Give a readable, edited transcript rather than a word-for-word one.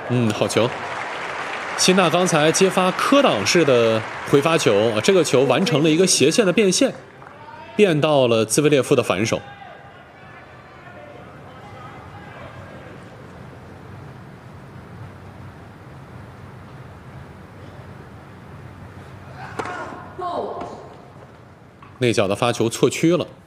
好球！辛纳刚才接发科挡式的回发球，这个球完成了一个斜线的变现，变到了兹维列夫的反手。内角的发球错区了。